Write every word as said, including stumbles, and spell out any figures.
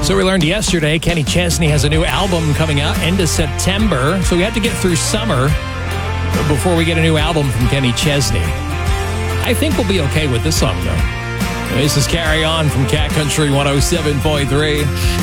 So we learned yesterday Kenny Chesney has a new album coming out end of September. So we have to get through summer before we get a new album from Kenny Chesney. I think we'll be okay with this song, though. This is Carry On from Cat Country one oh seven point three.